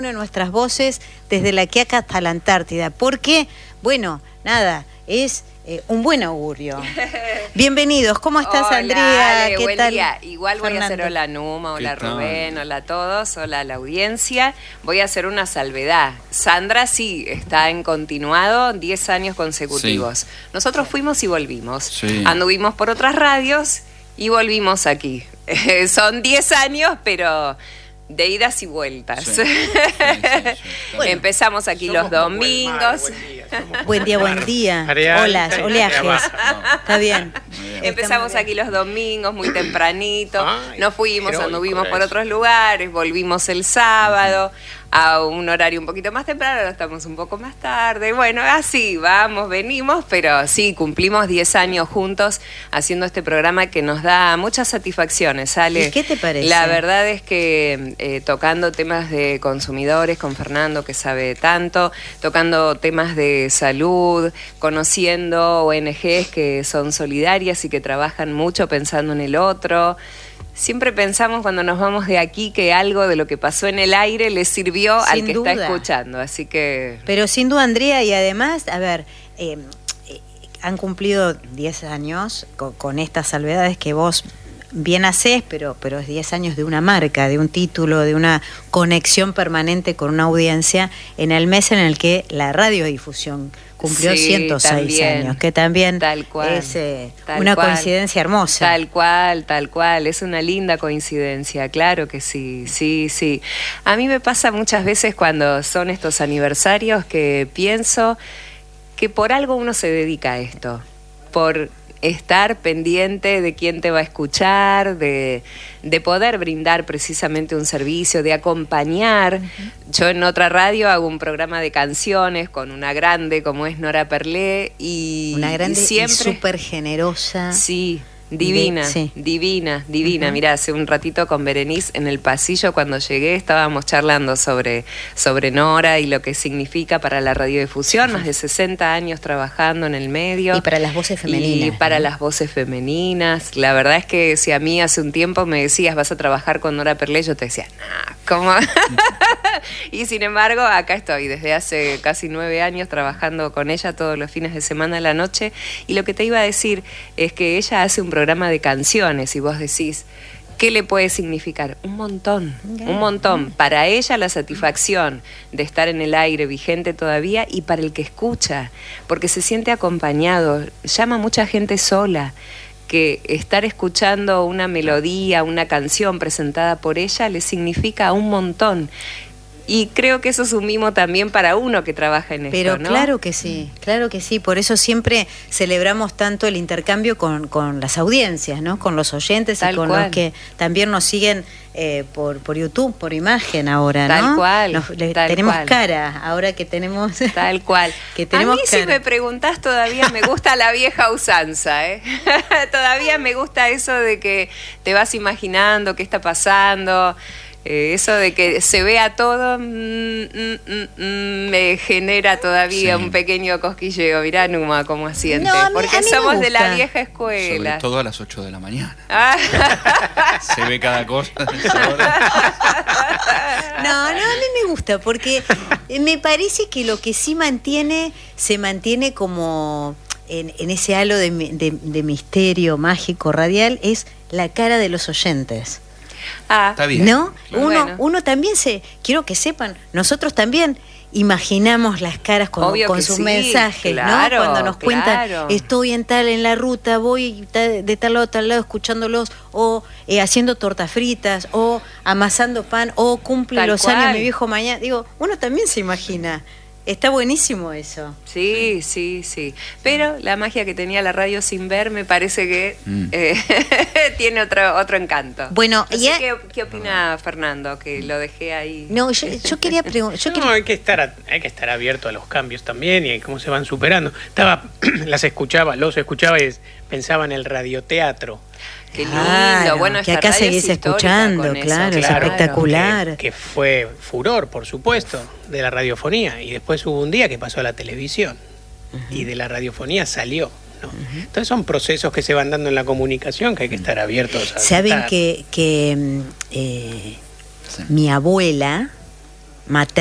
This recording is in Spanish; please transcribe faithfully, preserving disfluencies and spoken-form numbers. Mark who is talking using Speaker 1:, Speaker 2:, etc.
Speaker 1: de nuestras voces desde la Quiaca hasta la Antártida, porque, bueno, nada, es eh, un buen augurio. Bienvenidos, ¿cómo estás,
Speaker 2: hola,
Speaker 1: Andrea?
Speaker 2: Ale,
Speaker 1: ¿Qué
Speaker 2: buen
Speaker 1: tal?
Speaker 2: día. Igual voy
Speaker 1: Fernando.
Speaker 2: a hacer hola Numa, hola
Speaker 3: ¿Qué tal?
Speaker 2: Rubén, hola a todos, hola a la audiencia. Voy a hacer una salvedad. Sandra sí está en continuado diez años consecutivos.
Speaker 3: Sí.
Speaker 2: Nosotros fuimos y volvimos.
Speaker 3: Sí.
Speaker 2: Anduvimos por otras radios y volvimos aquí. Son diez años, pero de idas y vueltas.
Speaker 3: Sí. Sí, sí, sí.
Speaker 2: Bueno, empezamos aquí
Speaker 4: Somos
Speaker 2: los
Speaker 4: como
Speaker 2: domingos.
Speaker 4: buen mar, buen día, somos
Speaker 1: Buen día, buen
Speaker 4: mar.
Speaker 1: día.
Speaker 4: Areal,
Speaker 1: Olas,
Speaker 4: y
Speaker 1: oleajes.
Speaker 4: abajo.
Speaker 3: No.
Speaker 1: Está bien.
Speaker 3: Muy bien.
Speaker 2: Empezamos
Speaker 1: Está muy
Speaker 2: aquí los domingos muy tempranito,
Speaker 4: Ay,
Speaker 2: nos fuimos,
Speaker 4: heroico
Speaker 2: anduvimos por
Speaker 4: eso.
Speaker 2: otros lugares, volvimos el sábado a un horario un poquito más temprano, ahora estamos un poco más tarde. Bueno, así vamos, venimos, pero sí, cumplimos diez años juntos haciendo este programa que nos da muchas satisfacciones, Ale.
Speaker 1: ¿Y qué te parece?
Speaker 2: La verdad es que eh, tocando temas de consumidores con Fernando, que sabe tanto, tocando temas de salud, conociendo O N Ges que son solidarias y que trabajan mucho pensando en el otro. Siempre pensamos cuando nos vamos de aquí que algo de lo que pasó en el aire le sirvió
Speaker 1: Sin
Speaker 2: al que
Speaker 1: duda.
Speaker 2: está escuchando, así que...
Speaker 1: Pero sin duda, Andrea, y además, a ver, eh, eh, han cumplido diez años con, con estas salvedades que vos bien hacés, pero, pero es diez años de una marca, de un título, de una conexión permanente con una audiencia en el mes en el que la radiodifusión cumplió
Speaker 2: Sí,
Speaker 1: ciento seis
Speaker 2: también,
Speaker 1: años, que también
Speaker 2: tal cual,
Speaker 1: es eh,
Speaker 2: tal
Speaker 1: una
Speaker 2: cual.
Speaker 1: coincidencia hermosa.
Speaker 2: Tal cual, tal cual, es una linda coincidencia, claro que sí, sí, sí. A mí me pasa muchas veces cuando son estos aniversarios que pienso que por algo uno se dedica a esto, por estar pendiente de quién te va a escuchar, de, de poder brindar precisamente un servicio, de acompañar. Uh-huh. Yo en otra radio hago un programa de canciones con una grande como es Nora Perlé y
Speaker 1: una grande
Speaker 2: y siempre
Speaker 1: y súper generosa.
Speaker 2: Sí. Divina,
Speaker 1: De, sí.
Speaker 2: divina, divina.
Speaker 1: Uh-huh.
Speaker 2: Mirá, hace un ratito con Berenice en el pasillo cuando llegué estábamos charlando sobre, sobre Nora y lo que significa para la radiodifusión, uh-huh. más de sesenta años trabajando en el medio.
Speaker 1: Y para las voces femeninas.
Speaker 2: Y para
Speaker 1: ¿no?
Speaker 2: las voces femeninas. La verdad es que si a mí hace un tiempo me decías vas a trabajar con Nora Perlé, yo te decía, nah, ¿cómo? Y sin embargo, acá estoy desde hace casi nueve años trabajando con ella todos los fines de semana a la noche. Y lo que te iba a decir es que ella hace un programa de canciones y vos decís, ¿qué le puede significar? Un montón, un montón. Para ella la satisfacción de estar en el aire vigente todavía y para el que escucha, porque se siente acompañado. Llama mucha gente sola, que estar escuchando una melodía, una canción presentada por ella le significa un montón. Y creo que eso es un mimo también para uno que trabaja en esto,
Speaker 1: Pero
Speaker 2: ¿no?
Speaker 1: claro que sí, claro que sí. Por eso siempre celebramos tanto el intercambio con, con las audiencias, ¿no? Con los oyentes
Speaker 2: Tal
Speaker 1: y con
Speaker 2: cual.
Speaker 1: los que también nos siguen eh, por, por YouTube, por imagen ahora, ¿no?
Speaker 2: Tal cual,
Speaker 1: Nos- le-
Speaker 2: tal
Speaker 1: tenemos
Speaker 2: cual.
Speaker 1: cara, ahora que tenemos...
Speaker 2: Tal cual.
Speaker 1: que tenemos
Speaker 2: a mí
Speaker 1: cara.
Speaker 2: si me preguntás todavía me gusta la vieja usanza, ¿eh? Todavía me gusta eso de que te vas imaginando qué está pasando. Eh, eso de que se vea todo mm, mm, mm, mm, me genera todavía
Speaker 3: Sí.
Speaker 2: un pequeño cosquilleo. Mirá, Numa, cómo asiente.
Speaker 1: No, a mí-
Speaker 2: porque
Speaker 1: a mí me
Speaker 2: somos de la
Speaker 1: gusta.
Speaker 2: vieja
Speaker 3: Sobre
Speaker 2: escuela.
Speaker 3: todo a las ocho de la mañana.
Speaker 2: Ah.
Speaker 3: Se ve cada cosa a esa hora.
Speaker 1: No, no, a mí me gusta porque me parece que lo que sí mantiene, se mantiene como en, en ese halo de, mi- de- de misterio mágico radial, es la cara de los oyentes.
Speaker 2: Ah,
Speaker 3: Está bien.
Speaker 1: ¿No?
Speaker 3: Claro.
Speaker 1: Uno,
Speaker 2: Bueno.
Speaker 1: uno también se, quiero que sepan, nosotros también imaginamos las caras con,
Speaker 2: Obvio
Speaker 1: con
Speaker 2: que
Speaker 1: sus
Speaker 2: sí,
Speaker 1: mensajes,
Speaker 2: claro,
Speaker 1: ¿no? Cuando nos cuentan,
Speaker 2: claro.
Speaker 1: estoy en tal, en la ruta, voy ta- de tal lado a tal lado escuchándolos, o eh, haciendo tortas fritas, o amasando pan, o cumple
Speaker 2: Tal
Speaker 1: los
Speaker 2: cual.
Speaker 1: años mi viejo mañana. Digo, uno también se imagina. Está buenísimo eso.
Speaker 2: Sí, sí, sí. Pero la magia que tenía la radio sin ver me parece que
Speaker 3: Mm.
Speaker 2: eh, tiene otro otro encanto.
Speaker 1: Bueno,
Speaker 2: No sé
Speaker 1: ya-
Speaker 2: ¿qué, ¿qué opina Fernando? Que lo dejé ahí.
Speaker 1: No, yo, yo quería preguntar, yo
Speaker 4: No,
Speaker 1: quería...
Speaker 4: hay que estar a- hay que estar abierto a los cambios también y a cómo se van superando. Estaba las escuchaba, los escuchaba y pensaba en el radioteatro.
Speaker 2: Qué lindo.
Speaker 1: Claro,
Speaker 2: Bueno,
Speaker 1: que
Speaker 2: esta
Speaker 1: acá
Speaker 2: radio
Speaker 1: seguís
Speaker 2: es histórica
Speaker 1: escuchando,
Speaker 2: con eso,
Speaker 1: claro, es
Speaker 4: Claro,
Speaker 1: espectacular.
Speaker 4: Que, que fue furor, por supuesto, de la radiofonía. Y después hubo un día que pasó a la televisión. Y de la radiofonía salió. ¿no? Uh-huh. Entonces son procesos que se van dando en la comunicación que hay que estar abiertos a
Speaker 1: Saben
Speaker 4: aceptar.
Speaker 1: que, que mm, eh,
Speaker 3: Sí.
Speaker 1: mi abuela materna.